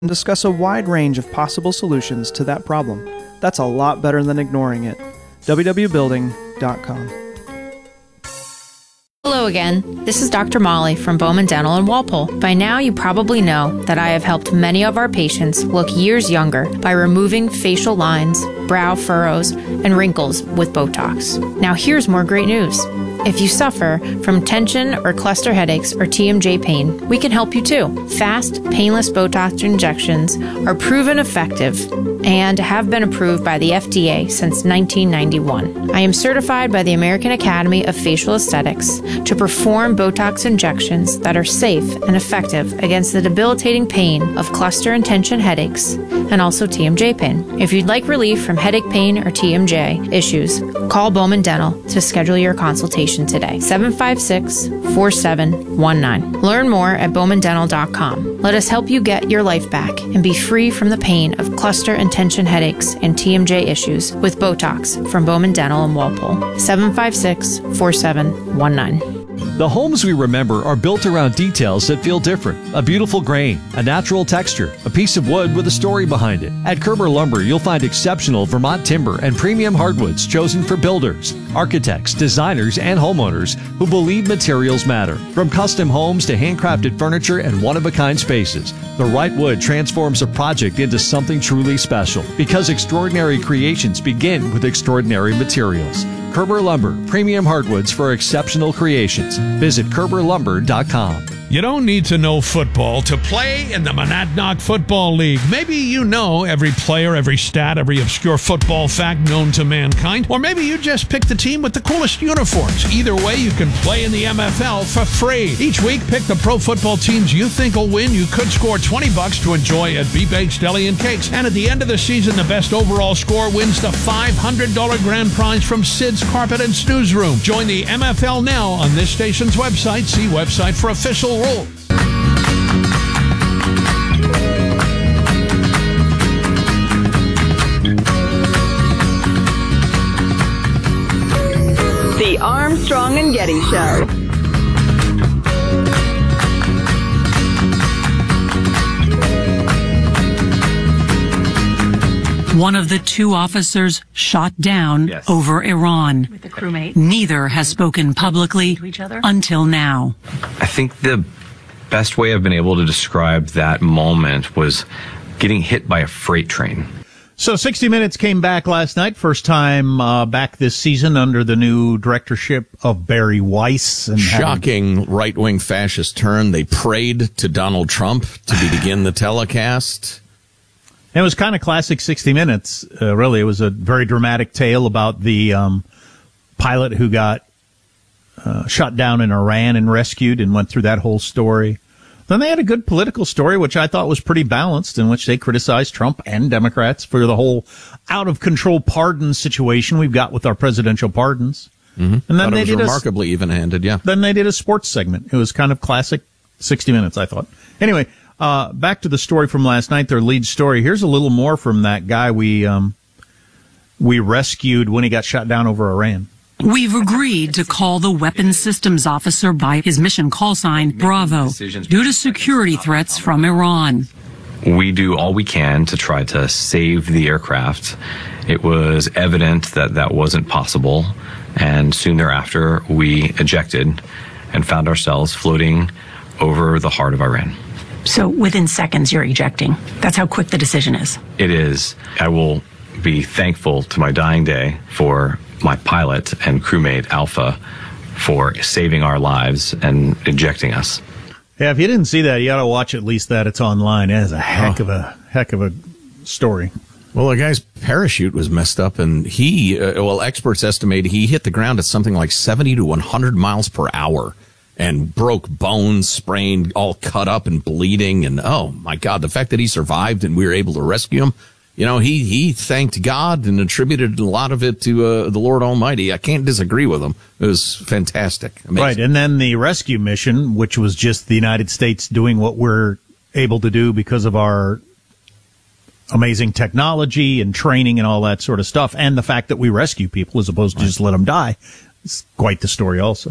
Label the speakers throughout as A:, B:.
A: and discuss a wide range of possible solutions to that problem. That's a lot better than ignoring it. www.building.com.
B: Hello again. This is Dr. Molly from Bowman Dental in Walpole. By now, you probably know that I have helped many of our patients look years younger by removing facial lines, brow furrows, and wrinkles with Botox. Now, here's more great news. If you suffer from tension or cluster headaches or TMJ pain, we can help you too. Fast, painless Botox injections are proven effective and have been approved by the FDA since 1991. I am certified by the American Academy of Facial Aesthetics to perform Botox injections that are safe and effective against the debilitating pain of cluster and tension headaches and also TMJ pain. If you'd like relief from headache pain or TMJ issues, call Bowman Dental to schedule your consultation today. 756-4719. Learn more at bowmandental.com. Let us help you get your life back and be free from the pain of cluster and tension headaches and TMJ issues with Botox from Bowman Dental in Walpole. 756-4719.
C: The homes we remember are built around details that feel different. A beautiful grain, a natural texture, a piece of wood with a story behind it. At Kerber Lumber, you'll find exceptional Vermont timber and premium hardwoods chosen for builders, architects, designers, and homeowners who believe materials matter. From custom homes to handcrafted furniture and one-of-a-kind spaces, the right wood transforms a project into something truly special because extraordinary creations begin with extraordinary materials. Kerber Lumber, premium hardwoods for exceptional creations. Visit KerberLumber.com.
D: You don't need to know football to play in the Monadnock Football League. Maybe you know every player, every stat, every obscure football fact known to mankind. Or maybe you just picked the team with the coolest uniforms. Either way, you can play in the MFL for free. Each week, pick the pro football teams you think will win. You could score $20 to enjoy at B-Bakes Deli and Cakes. And at the end of the season, the best overall score wins the $500 grand prize from Sid's Carpet and Snooze Room. Join the MFL now on this station's website. See website for official rules.
E: The Armstrong and Getty Show.
F: One of the two officers shot down over Iran.
G: With a crewmate.
F: Neither has spoken publicly
G: to each other
F: until now.
H: I think the best way I've been able to describe that moment was getting hit by a freight train.
I: So 60 Minutes came back last night, first time back this season under the new directorship of Barry Weiss. And
J: shocking right-wing fascist turn. They prayed to Donald Trump to begin the telecast.
I: It was kind of classic 60 Minutes, really. It was a very dramatic tale about the pilot who got shot down in Iran and rescued and went through that whole story. Then they had a good political story, which I thought was pretty balanced, in which they criticized Trump and Democrats for the whole out-of-control pardon situation we've got with our presidential pardons.
J: Mm-hmm.
I: And then
J: they did remarkably even-handed, yeah.
I: Then they did a sports segment. It was kind of classic 60 Minutes, I thought. Anyway, back to the story from last night, their lead story. Here's a little more from that guy we rescued when he got shot down over Iran.
F: We've agreed to call the weapons systems officer by his mission call sign, Bravo, due to security threats from Iran.
H: We do all we can to try to save the aircraft. It was evident that that wasn't possible, and soon thereafter we ejected and found ourselves floating over the heart of Iran.
G: So within seconds you're ejecting. That's how quick the decision is.
H: It is. I will be thankful to my dying day for my pilot and crewmate Alpha for saving our lives and ejecting us.
I: Yeah, if you didn't see that, you ought to watch at least that. It's online. It is a heck of a story.
J: Well, the guy's parachute was messed up, and experts estimate he hit the ground at something like 70 to 100 miles per hour and broke bones, sprained, all cut up and bleeding. And oh my God, the fact that he survived and we were able to rescue him. You know, he thanked God and attributed a lot of it to the Lord Almighty. I can't disagree with him. It was fantastic. Amazing.
I: Right, and then the rescue mission, which was just the United States doing what we're able to do because of our amazing technology and training and all that sort of stuff, and the fact that we rescue people as opposed to just let them die. It's quite the story also.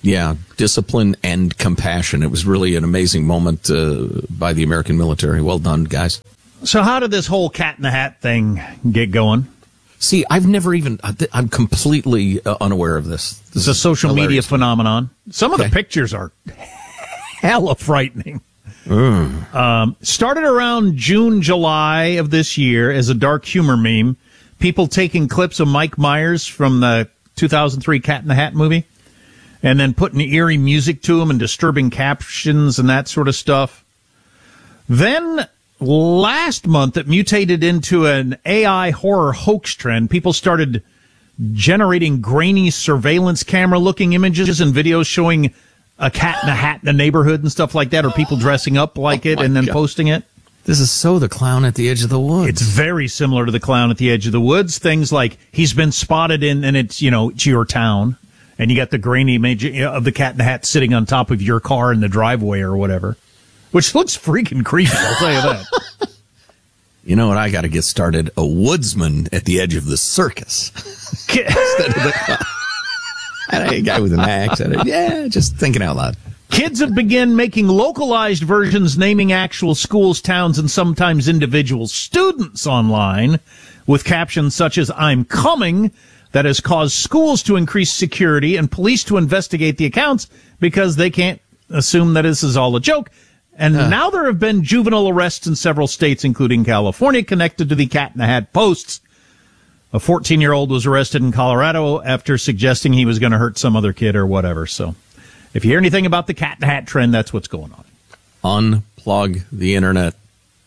J: Yeah, discipline and compassion. It was really an amazing moment by the American military. Well done, guys.
I: So how did this whole Cat in the Hat thing get going?
J: See, I'm completely unaware of this.
I: It's a social media phenomenon. Some of the pictures are hella frightening. Started around June, July of this year as a dark humor meme. People taking clips of Mike Myers from the 2003 Cat in the Hat movie and then putting eerie music to them and disturbing captions and that sort of stuff. Then last month, it mutated into an AI horror hoax trend. People started generating grainy surveillance camera-looking images and videos showing a cat in a hat in the neighborhood and stuff like that, or people dressing up like it and then posting it.
J: This is so the clown at the edge of the woods.
I: It's very similar to the clown at the edge of the woods. Things like he's been spotted in, and it's your town, and you got the grainy image of the cat in the hat sitting on top of your car in the driveway or whatever, which looks freaking creepy, I'll tell you that.
J: You know what? I got to get started. A woodsman at the edge of the circus. Instead of the a guy with an axe. Yeah, just thinking out loud.
I: Kids have begun making localized versions naming actual schools, towns, and sometimes individual students online with captions such as, "I'm coming," that has caused schools to increase security and police to investigate the accounts because they can't assume that this is all a joke. And now there have been juvenile arrests in several states, including California, connected to the Cat in the Hat posts. A 14-year-old was arrested in Colorado after suggesting he was going to hurt some other kid or whatever. So if you hear anything about the Cat in the Hat trend, that's what's going on.
J: Unplug the internet.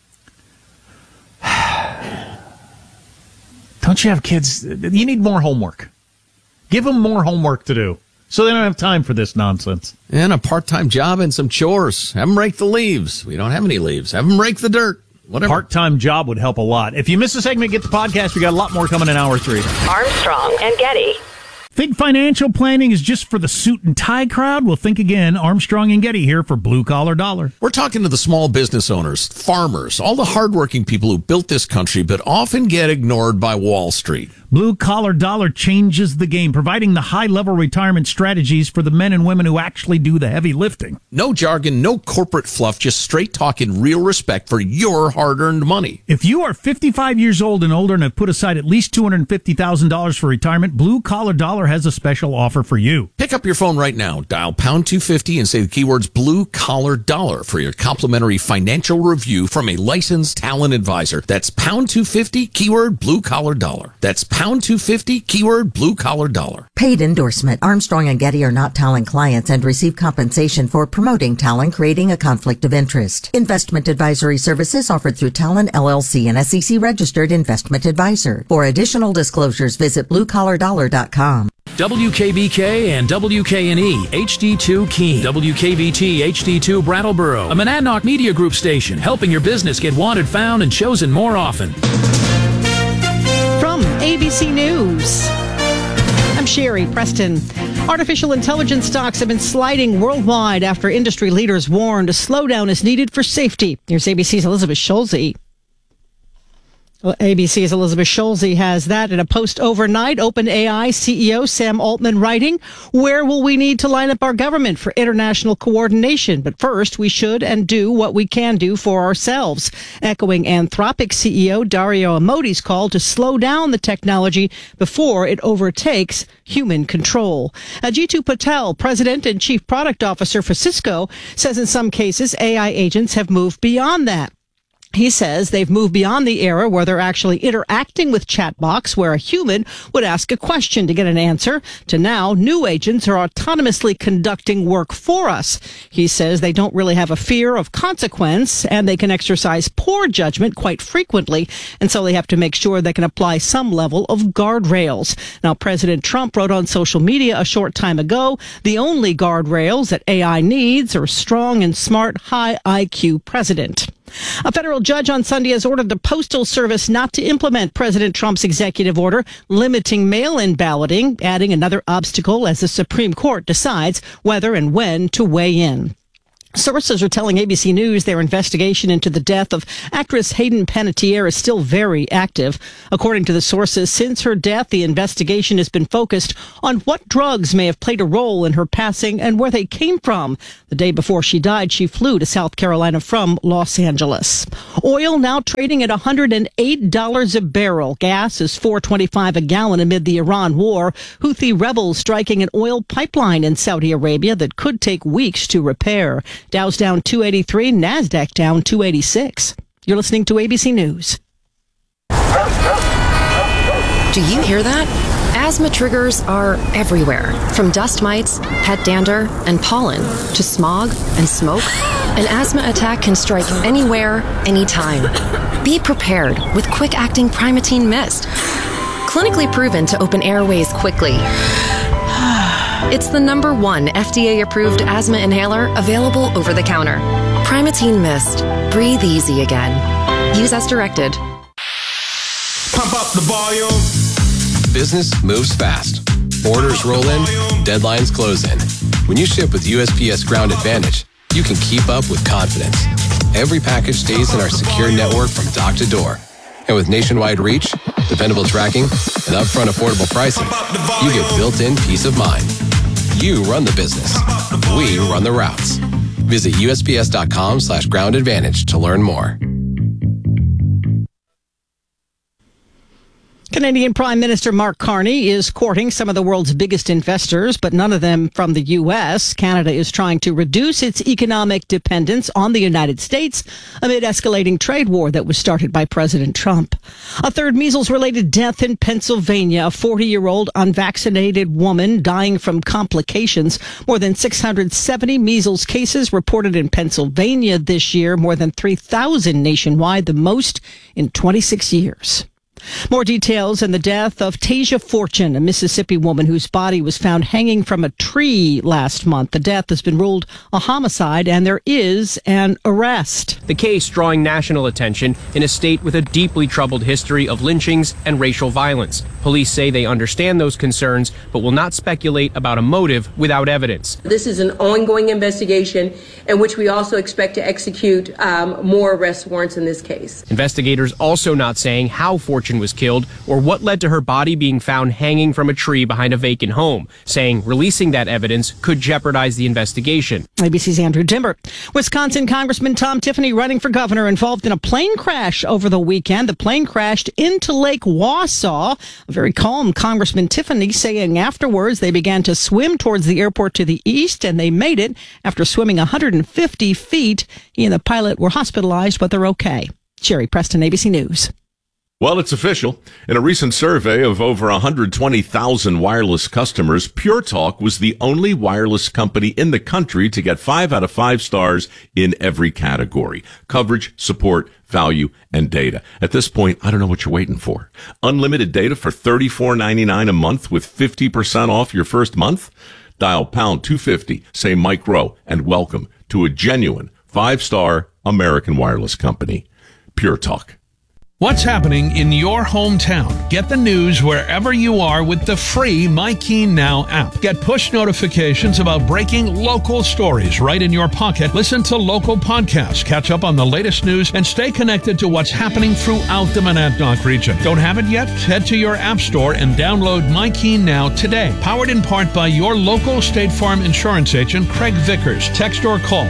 I: Don't you have kids? You need more homework. Give them more homework to do so they don't have time for this nonsense.
J: And a part-time job and some chores. Have them rake the leaves. We don't have any leaves. Have them rake the dirt. Whatever.
I: Part-time job would help a lot. If you missed a segment, get the podcast. We got a lot more coming in hour 3.
E: Armstrong and Getty.
K: Think financial planning is just for the suit and tie crowd? Well, think again. Armstrong and Getty here for Blue Collar Dollar.
J: We're talking to the small business owners, farmers, all the hardworking people who built this country but often get ignored by Wall Street.
K: Blue Collar Dollar changes the game, providing the high-level retirement strategies for the men and women who actually do the heavy lifting.
J: No jargon, no corporate fluff, just straight talk and real respect for your hard-earned money.
K: If you are 55 years old and older and have put aside at least $250,000 for retirement, Blue Collar Dollar has a special offer for you.
J: Pick up your phone right now, dial pound 250 and say the keywords Blue Collar Dollar for your complimentary financial review from a licensed talent advisor. That's pound 250, keyword Blue Collar Dollar. That's pound 250, keyword Blue Collar Dollar.
L: Paid endorsement. Armstrong and Getty are not Talon clients and receive compensation for promoting Talon, creating a conflict of interest. Investment advisory services offered through Talon LLC, an SEC registered investment advisor. For additional disclosures, visit bluecollardollar.com.
M: WKBK and WKNE HD2 Keene, WKBT HD2 Brattleboro, a Monadnock Media Group station, helping your business get wanted, found, and chosen more often.
N: From ABC News, I'm Sherry Preston. Artificial intelligence stocks have been sliding worldwide after industry leaders warned a slowdown is needed for safety. Here's ABC's Elizabeth Schulze. ABC's Elizabeth Schulze has that in a post overnight. OpenAI CEO Sam Altman writing, "Where will we need to line up our government for international coordination? But first, we should and do what we can do for ourselves." Echoing Anthropic CEO Dario Amodi's call to slow down the technology before it overtakes human control. Jeetu Patel, president and chief product officer for Cisco, says in some cases AI agents have moved beyond that. He says they've moved beyond the era where they're actually interacting with chatbots where a human would ask a question to get an answer, to now new agents are autonomously conducting work for us. He says they don't really have a fear of consequence and they can exercise poor judgment quite frequently, and so they have to make sure they can apply some level of guardrails. Now, President Trump wrote on social media a short time ago, the only guardrails that AI needs are a strong and smart, high IQ president. A federal judge on Sunday has ordered the Postal Service not to implement President Trump's executive order limiting mail-in balloting, adding another obstacle as the Supreme Court decides whether and when to weigh in. Sources are telling ABC News their investigation into the death of actress Hayden Panettiere is still very active. According to the sources, since her death, the investigation has been focused on what drugs may have played a role in her passing and where they came from. The day before she died, she flew to South Carolina from Los Angeles. Oil now trading at $108 a barrel. Gas is $4.25 a gallon amid the Iran war. Houthi rebels striking an oil pipeline in Saudi Arabia that could take weeks to repair. Dow's down 283, NASDAQ down 286. You're listening to ABC News.
O: Do you hear that? Asthma triggers are everywhere, from dust mites, pet dander, and pollen, to smog and smoke. An asthma attack can strike anywhere, anytime. Be prepared with quick-acting Primatene Mist. Clinically proven to open airways quickly. It's the #1 FDA-approved asthma inhaler available over the counter. Primatene Mist. Breathe easy again. Use as directed.
P: Pump up the volume.
Q: Business moves fast. Orders roll in, deadlines close in. When you ship with USPS Ground Advantage, you can keep up with confidence. Every package stays in our secure network from dock to door. And with nationwide reach, dependable tracking, and upfront affordable pricing, you get built-in peace of mind. You run the business. We run the routes. Visit USPS.com/Ground Advantage to learn more.
N: Canadian Prime Minister Mark Carney is courting some of the world's biggest investors, but none of them from the U.S. Canada is trying to reduce its economic dependence on the United States amid escalating trade war that was started by President Trump. A third measles-related death in Pennsylvania, a 40-year-old unvaccinated woman dying from complications. More than 670 measles cases reported in Pennsylvania this year, more than 3,000 nationwide, the most in 26 years. More details on the death of Tasia Fortune, a Mississippi woman whose body was found hanging from a tree last month. The death has been ruled a homicide, and there is an arrest.
R: The case drawing national attention in a state with a deeply troubled history of lynchings and racial violence. Police say they understand those concerns, but will not speculate about a motive without evidence.
S: This is an ongoing investigation in which we also expect to execute more arrest warrants in this case.
R: Investigators also not saying how Fortune was killed or what led to her body being found hanging from a tree behind a vacant home, saying releasing that evidence could jeopardize the investigation.
N: ABC's Andrew Dimber. Wisconsin Congressman Tom Tiffany running for governor involved in a plane crash over the weekend. The plane crashed into Lake Wausau. A very calm Congressman Tiffany saying afterwards they began to swim towards the airport to the east, and they made it after swimming 150 feet. He and the pilot were hospitalized, but they're okay. Sherry Preston, ABC News.
T: Well, it's official. In a recent survey of over 120,000 wireless customers, Pure Talk was the only wireless company in the country to get 5 out of 5 stars in every category: coverage, support, value, and data. At this point, I don't know what you're waiting for. Unlimited data for $34.99 a month with 50% off your first month? Dial pound 250, say Mike Rowe, and welcome to a genuine 5-star American wireless company. Pure Talk.
D: What's happening in your hometown? Get the news wherever you are with the free MyKeen Now app. Get push notifications about breaking local stories right in your pocket. Listen to local podcasts, catch up on the latest news, and stay connected to what's happening throughout the Monadnock region. Don't have it yet? Head to your app store and download MyKeen Now today. Powered in part by your local State Farm insurance agent, Craig Vickers. Text or call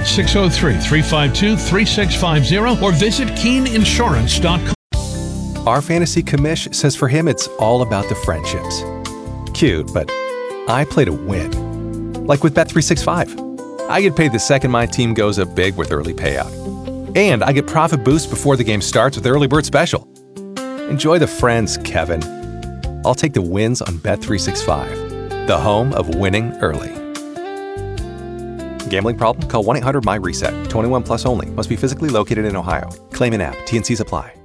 D: 603-352-3650 or visit keeninsurance.com.
U: Our fantasy commish says for him it's all about the friendships. Cute, but I play to win. Like with Bet365. I get paid the second my team goes up big with early payout. And I get profit boost before the game starts with Early Bird Special. Enjoy the friends, Kevin. I'll take the wins on Bet365, the home of winning early. Gambling problem? Call 1-800-MY-RESET. 21 plus only. Must be physically located in Ohio. Claim in app. T&Cs apply.